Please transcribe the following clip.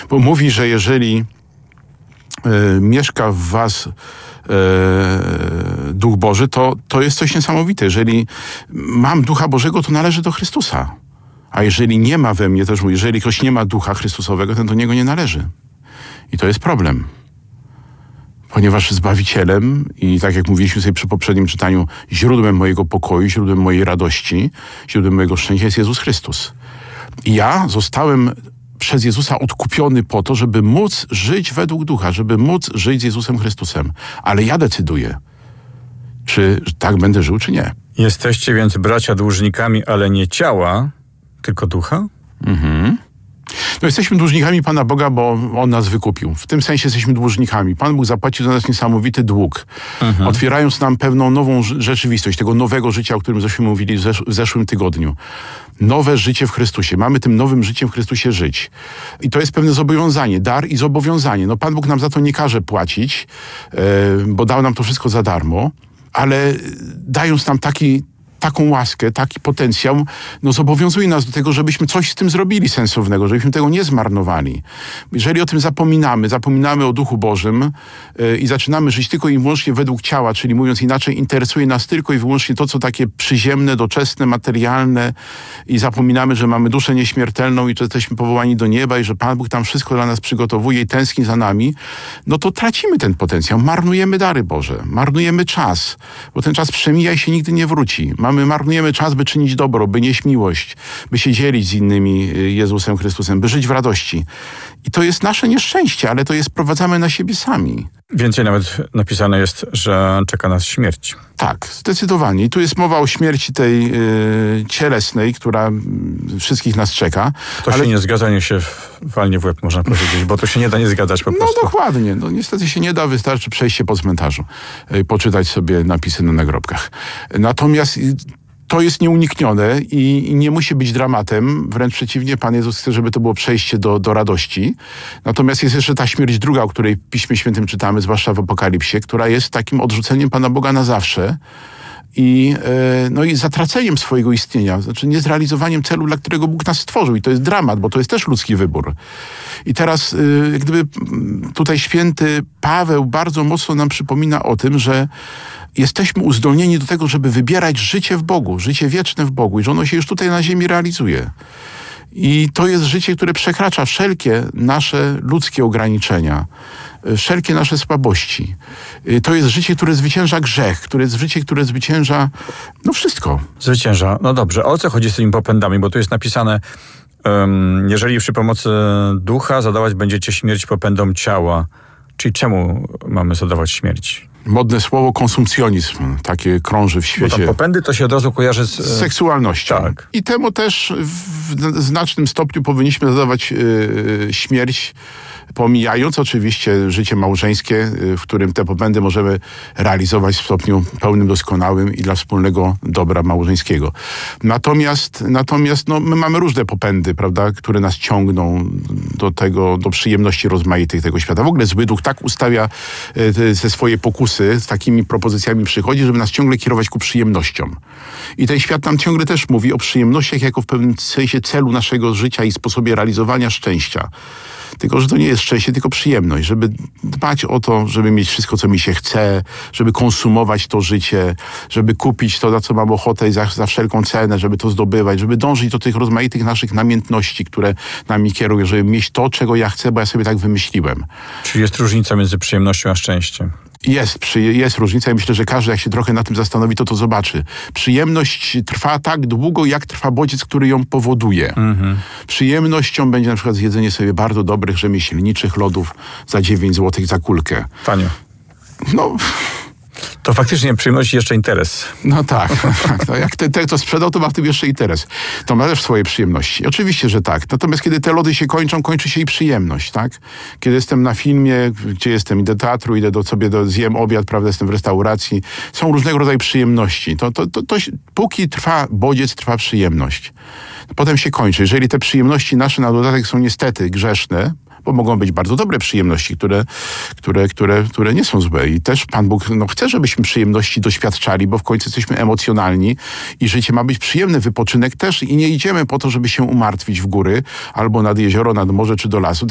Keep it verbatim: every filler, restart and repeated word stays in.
Bo mówi, że jeżeli y, mieszka w was y, Duch Boży, to, to jest coś niesamowite. Jeżeli mam Ducha Bożego, to należy do Chrystusa. A jeżeli nie ma we mnie, też mówi, jeżeli ktoś nie ma Ducha Chrystusowego, to do Niego nie należy. I to jest problem. Ponieważ Zbawicielem i tak jak mówiliśmy sobie przy poprzednim czytaniu, źródłem mojego pokoju, źródłem mojej radości, źródłem mojego szczęścia jest Jezus Chrystus. I ja zostałem przez Jezusa odkupiony po to, żeby móc żyć według Ducha, żeby móc żyć z Jezusem Chrystusem. Ale ja decyduję, czy tak będę żył, czy nie. Jesteście więc bracia dłużnikami, ale nie ciała, tylko ducha? Mhm. No jesteśmy dłużnikami Pana Boga, bo On nas wykupił. W tym sensie jesteśmy dłużnikami. Pan Bóg zapłacił za nas niesamowity dług, mhm. otwierając nam pewną nową rzeczywistość, tego nowego życia, o którym żeśmy mówili w, zesz- w zeszłym tygodniu. Nowe życie w Chrystusie. Mamy tym nowym życiem w Chrystusie żyć. I to jest pewne zobowiązanie, dar i zobowiązanie. No Pan Bóg nam za to nie każe płacić, yy, bo dał nam to wszystko za darmo, ale dając nam taki taką łaskę, taki potencjał, no zobowiązuje nas do tego, żebyśmy coś z tym zrobili sensownego, żebyśmy tego nie zmarnowali. Jeżeli o tym zapominamy, zapominamy o Duchu Bożym yy, i zaczynamy żyć tylko i wyłącznie według ciała, czyli mówiąc inaczej, interesuje nas tylko i wyłącznie to, co takie przyziemne, doczesne, materialne i zapominamy, że mamy duszę nieśmiertelną i że jesteśmy powołani do nieba i że Pan Bóg tam wszystko dla nas przygotowuje i tęskni za nami, no to tracimy ten potencjał, marnujemy dary Boże, marnujemy czas, bo ten czas przemija i się nigdy nie wróci. Mamy My marnujemy czas, by czynić dobro, by nieść miłość, by się dzielić z innymi Jezusem Chrystusem, by żyć w radości. I to jest nasze nieszczęście, ale to jest sprowadzamy na siebie sami. Więcej nawet napisane jest, że czeka nas śmierć. Tak, zdecydowanie. I tu jest mowa o śmierci tej yy, cielesnej, która yy, wszystkich nas czeka. Kto ale... się nie zgadza, niech się walnie w łeb, można powiedzieć, bo to się nie da nie zgadzać po prostu. No dokładnie. No, niestety się nie da, wystarczy przejść się po cmentarzu, yy, poczytać sobie napisy na nagrobkach. Natomiast yy, to jest nieuniknione i, i nie musi być dramatem. Wręcz przeciwnie, Pan Jezus chce, żeby to było przejście do, do radości. Natomiast jest jeszcze ta śmierć druga, o której w Piśmie Świętym czytamy, zwłaszcza w Apokalipsie, która jest takim odrzuceniem Pana Boga na zawsze i, yy, no i zatraceniem swojego istnienia, znaczy niezrealizowaniem celu, dla którego Bóg nas stworzył. I to jest dramat, bo to jest też ludzki wybór. I teraz yy, gdyby tutaj święty Paweł bardzo mocno nam przypomina o tym, że jesteśmy uzdolnieni do tego, żeby wybierać życie w Bogu, życie wieczne w Bogu i że ono się już tutaj na ziemi realizuje. I to jest życie, które przekracza wszelkie nasze ludzkie ograniczenia, wszelkie nasze słabości. To jest życie, które zwycięża grzech, które jest życie, które zwycięża no wszystko. Zwycięża. No dobrze, o co chodzi z tymi popędami? Bo tu jest napisane, um, jeżeli przy pomocy ducha zadawać będziecie śmierć popędom ciała. Czyli czemu mamy zadawać śmierć? Modne słowo konsumpcjonizm, takie krąży w świecie. Bo tam popędy to się od razu kojarzy z... z seksualnością. Tak. I temu też w znacznym stopniu powinniśmy zadawać yy, śmierć, pomijając oczywiście życie małżeńskie, yy, w którym te popędy możemy realizować w stopniu pełnym, doskonałym i dla wspólnego dobra małżeńskiego. Natomiast, natomiast no, my mamy różne popędy, prawda, które nas ciągną do tego, do przyjemności rozmaitych tego świata. W ogóle zły duch tak ustawia yy, te swoje pokusy, z takimi propozycjami przychodzi, żeby nas ciągle kierować ku przyjemnościom. I ten świat nam ciągle też mówi o przyjemnościach jako w pewnym sensie celu naszego życia i sposobie realizowania szczęścia. Tylko, że to nie jest szczęście, tylko przyjemność, żeby dbać o to, żeby mieć wszystko, co mi się chce, żeby konsumować to życie, żeby kupić to, na co mam ochotę i za, za wszelką cenę, żeby to zdobywać, żeby dążyć do tych rozmaitych naszych namiętności, które nami kierują, żeby mieć to, czego ja chcę, bo ja sobie tak wymyśliłem. Czyli jest różnica między przyjemnością a szczęściem. Jest, jest różnica i myślę, że każdy jak się trochę na tym zastanowi, to to zobaczy. Przyjemność trwa tak długo, jak trwa bodziec, który ją powoduje. Mm-hmm. Przyjemnością będzie na przykład zjedzenie sobie bardzo dobrych, rzemieślniczych lodów za dziewięć złotych za kulkę. Tanio. No... To faktycznie przyjemność i jeszcze interes. No tak, tak. No jak ten, ten, kto sprzedał, to ma w tym jeszcze interes. To ma też swoje przyjemności. Oczywiście, że tak. Natomiast kiedy te lody się kończą, kończy się i przyjemność, tak? Kiedy jestem na filmie, gdzie jestem, idę do teatru, idę do sobie, do, zjem obiad, prawda, jestem w restauracji. Są różnego rodzaju przyjemności. To, to, to, to, póki trwa bodziec, trwa przyjemność. Potem się kończy. Jeżeli te przyjemności nasze na dodatek są niestety grzeszne, bo mogą być bardzo dobre przyjemności, które, które, które, które nie są złe. I też Pan Bóg no, chce, żebyśmy przyjemności doświadczali, bo w końcu jesteśmy emocjonalni i życie ma być przyjemny, wypoczynek też i nie idziemy po to, żeby się umartwić w góry albo nad jezioro, nad morze czy do lasu,